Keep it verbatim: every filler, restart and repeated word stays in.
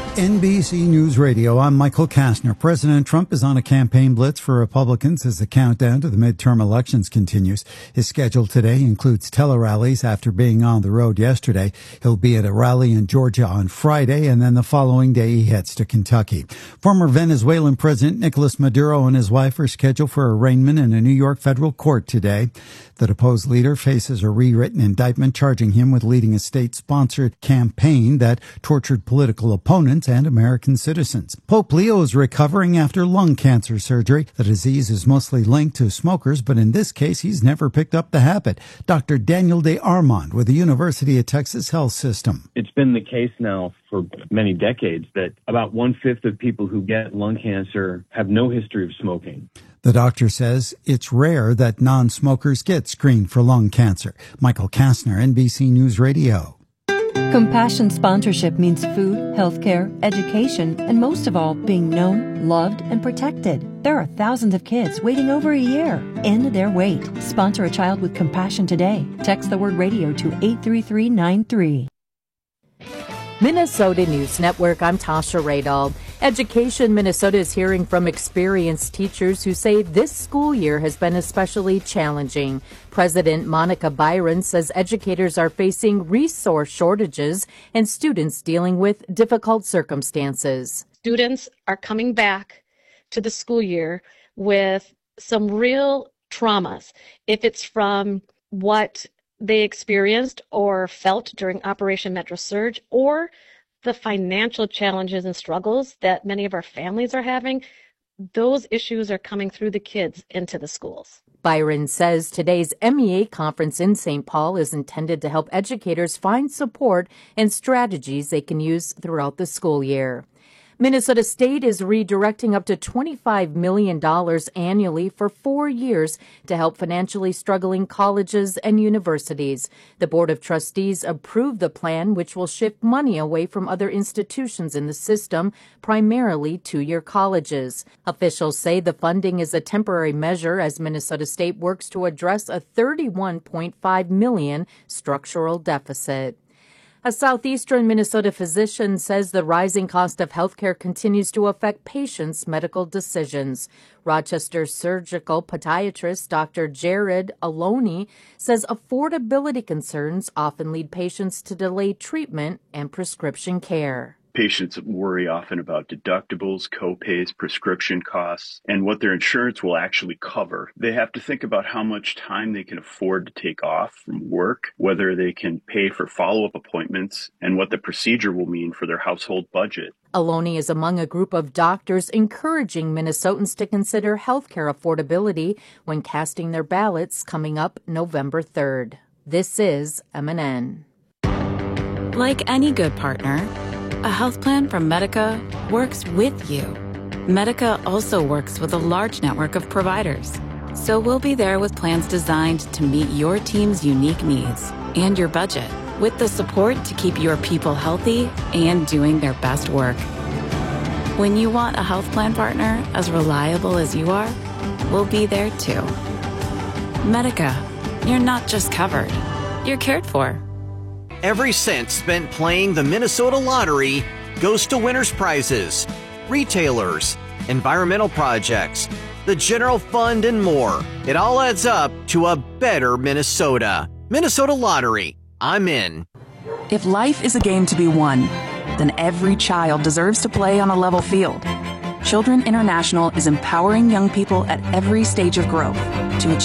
N B C News Radio, I'm Michael Kastner. President Trump is on a campaign blitz for Republicans as the countdown to the midterm elections continues. His schedule today includes tele-rallies after being on the road yesterday. He'll be at a rally in Georgia on Friday, and then the following day he heads to Kentucky. Former Venezuelan President Nicolas Maduro and his wife are scheduled for arraignment in a New York federal court today. The deposed leader faces a rewritten indictment charging him with leading a state-sponsored campaign that tortured political opponents and American citizens. Pope Leo is recovering after lung cancer surgery. The disease is mostly linked to smokers, but in this case, he's never picked up the habit. Doctor Daniel De Armand with the University of Texas Health System. It's been the case now for many decades that about one-fifth of people who get lung cancer have no history of smoking. The doctor says it's rare that non-smokers get screened for lung cancer. Michael Kastner, N B C News Radio. Compassion sponsorship means food, healthcare, education, and most of all, being known, loved, and protected. There are thousands of kids waiting over a year. End their wait. Sponsor a child with compassion today. Text the word radio to eight three three nine three. Minnesota News Network, I'm Tasha Radall. Education Minnesota is hearing from experienced teachers who say this school year has been especially challenging. President Monica Byron says educators are facing resource shortages and students dealing with difficult circumstances. Students are coming back to the school year with some real traumas. If it's from what they experienced or felt during Operation Metro Surge, or the financial challenges and struggles that many of our families are having, those issues are coming through the kids into the schools. Byron says today's M E A conference in Saint Paul is intended to help educators find support and strategies they can use throughout the school year. Minnesota State is redirecting up to twenty-five million dollars annually for four years to help financially struggling colleges and universities. The Board of Trustees approved the plan, which will shift money away from other institutions in the system, primarily two-year colleges. Officials say the funding is a temporary measure as Minnesota State works to address a thirty-one point five million dollars structural deficit. A southeastern Minnesota physician says the rising cost of health care continues to affect patients' medical decisions. Rochester surgical podiatrist Doctor Jared Aloni says affordability concerns often lead patients to delay treatment and prescription care. Patients worry often about deductibles, co-pays, prescription costs, and what their insurance will actually cover. They have to think about how much time they can afford to take off from work, whether they can pay for follow-up appointments, and what the procedure will mean for their household budget. Aloni is among a group of doctors encouraging Minnesotans to consider healthcare affordability when casting their ballots coming up November third. This is M and N. Like any good partner, a health plan from Medica works with you. Medica also works with a large network of providers. So we'll be there with plans designed to meet your team's unique needs and your budget, with the support to keep your people healthy and doing their best work. When you want a health plan partner as reliable as you are, we'll be there too. Medica, you're not just covered, you're cared for. Every cent spent playing the Minnesota Lottery goes to winners' prizes, retailers, environmental projects, the general fund, and more. It all adds up to a better Minnesota. Minnesota Lottery. I'm in. If life is a game to be won, then every child deserves to play on a level field. Children International is empowering young people at every stage of growth to achieve